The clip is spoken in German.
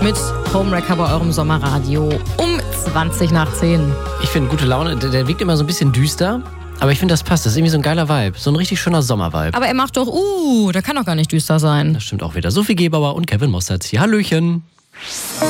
mit Homewrecker bei eurem Sommerradio um 20:10. Ich finde gute Laune, der wirkt immer so ein bisschen düster. Aber ich finde, das passt. Das ist irgendwie so ein geiler Vibe. So ein richtig schöner Sommer-Vibe. Aber er macht doch, der kann doch gar nicht düster sein. Das stimmt auch wieder. Sophie Gebauer und Kevin Mossertz hier. Hallöchen.